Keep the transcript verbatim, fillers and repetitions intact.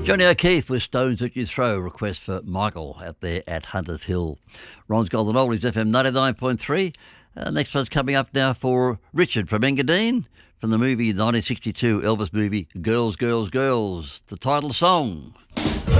Johnny O'Keefe with Stones at Your Throw. Request for Michael out there at Hunters Hill. Ron's Golden Oldies, F M ninety-nine point three. Uh, next one's coming up now for Richard from Engadine, from the movie nineteen sixty-two Elvis movie Girls, Girls, Girls. The title song.